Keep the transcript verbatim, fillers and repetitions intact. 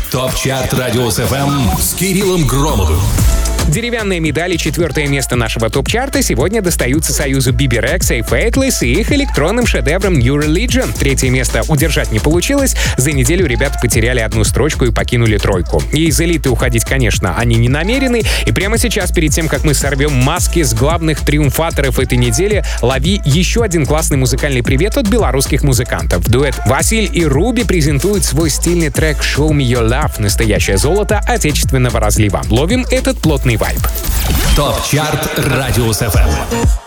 ТОП-чарт Радиус эф эм с Кириллом Громовым. Деревянные медали четвертое место нашего топ-чарта сегодня достаются союзу би би Rexa и Faithless и их электронным шедевром New Religion. Третье место удержать не получилось. За неделю ребята потеряли одну строчку и покинули тройку. И из элиты уходить, конечно, они не намерены. И прямо сейчас, перед тем, как мы сорвем маски с главных триумфаторов этой недели, лови еще один классный музыкальный привет от белорусских музыкантов. Дуэт Василь и Руби презентует свой стильный трек «Show Me Your Love» — настоящее золото отечественного разлива. Ловим этот плотный вайб. ТОП-чарт Радиус эф эм.